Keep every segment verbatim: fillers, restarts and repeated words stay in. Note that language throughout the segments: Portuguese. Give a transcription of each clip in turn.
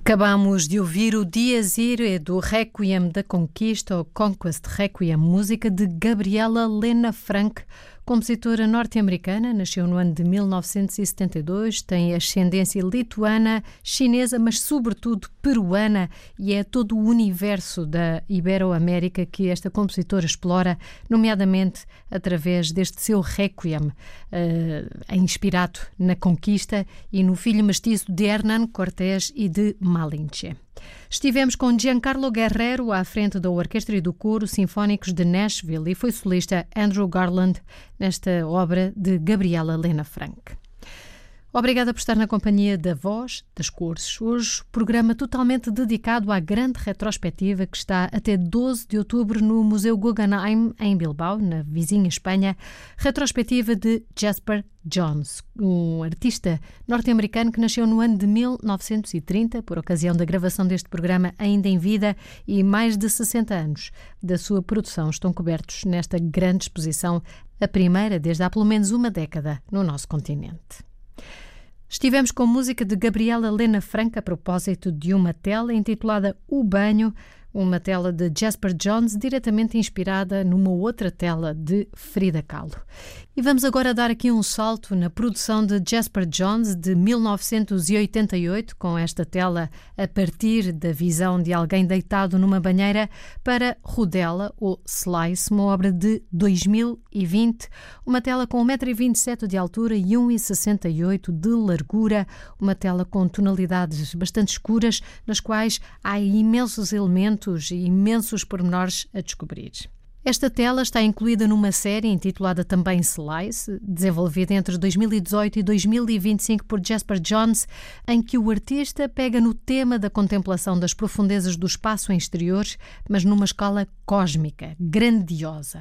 Acabamos de ouvir o Dies Irae do Requiem da Conquista, ou Conquest Requiem, música de Gabriela Lena Frank, compositora norte-americana. Nasceu no ano de mil novecentos e setenta e dois, tem ascendência lituana, chinesa, mas sobretudo peruana, e é todo o universo da Ibero-América que esta compositora explora, nomeadamente através deste seu Requiem, uh, inspirado na Conquista e no filho mestiço de Hernán Cortés e de Malinche. Estivemos com Giancarlo Guerrero à frente da Orquestra e do Coro Sinfónicos de Nashville e foi solista Andrew Garland nesta obra de Gabriela Lena Frank. Obrigada por estar na companhia da Voz das Cores. Hoje, programa totalmente dedicado à grande retrospectiva que está até doze de outubro no Museu Guggenheim, em Bilbao, na vizinha Espanha. Retrospectiva de Jasper Johns, um artista norte-americano que nasceu no ano de mil novecentos e trinta, por ocasião da gravação deste programa ainda em vida, e mais de sessenta anos da sua produção estão cobertos nesta grande exposição, a primeira desde há pelo menos uma década no nosso continente. Estivemos com música de Gabriela Lena Frank a propósito de uma tela intitulada O Banho, uma tela de Jasper Johns, diretamente inspirada numa outra tela de Frida Kahlo. E vamos agora dar aqui um salto na produção de Jasper Johns de mil novecentos e oitenta e oito, com esta tela a partir da visão de alguém deitado numa banheira, para Rodela, ou Slice, uma obra de dois mil e vinte, uma tela com um metro e vinte e sete de altura e um metro e sessenta e oito de largura, uma tela com tonalidades bastante escuras, nas quais há imensos elementos e imensos pormenores a descobrir. Esta tela está incluída numa série intitulada também Slice, desenvolvida entre dois mil e dezoito e dois mil e vinte e cinco por Jasper Johns, em que o artista pega no tema da contemplação das profundezas do espaço exterior, mas numa escala cósmica, grandiosa.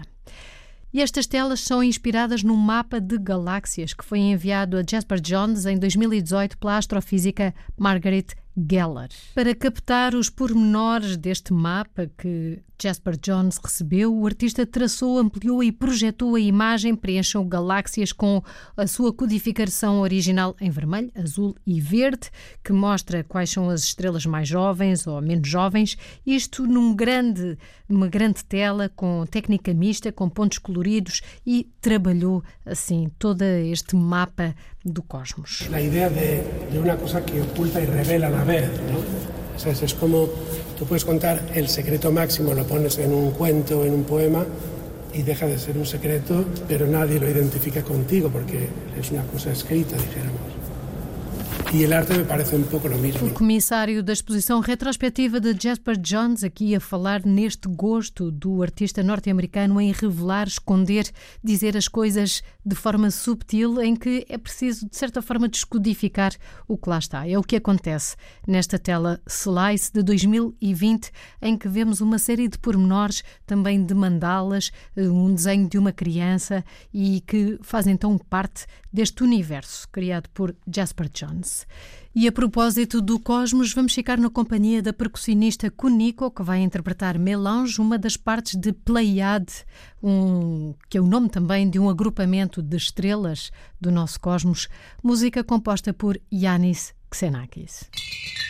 E estas telas são inspiradas num mapa de galáxias que foi enviado a Jasper Johns em dois mil e dezoito pela astrofísica Margaret Geller. Para captar os pormenores deste mapa que Jasper Johns recebeu, o artista traçou, ampliou e projetou a imagem, preencheu galáxias com a sua codificação original em vermelho, azul e verde, que mostra quais são as estrelas mais jovens ou menos jovens, isto num grande, numa grande tela com técnica mista, com pontos coloridos, e trabalhou assim todo este mapa do cosmos. A ideia de, de uma coisa que oculta e revela a la vez, ¿no? O sea, es como tú puedes contar el secreto máximo, lo pones en un cuento, en un poema, y deja de ser un secreto, pero nadie lo identifica contigo porque es una cosa escrita, dijéramos. E o arte me parece um pouco o mesmo. O comissário da exposição retrospectiva de Jasper Johns, aqui a falar neste gosto do artista norte-americano em revelar, esconder, dizer as coisas de forma subtil, em que é preciso, de certa forma, descodificar o que lá está. É o que acontece nesta tela Slice de dois mil e vinte, em que vemos uma série de pormenores, também de mandalas, um desenho de uma criança, e que faz então parte deste universo criado por Jasper Johns. E a propósito do cosmos, vamos ficar na companhia da percussionista Kuniko, que vai interpretar Mélange, uma das partes de Pleiade, um, que é o nome também de um agrupamento de estrelas do nosso cosmos, música composta por Yannis Xenakis.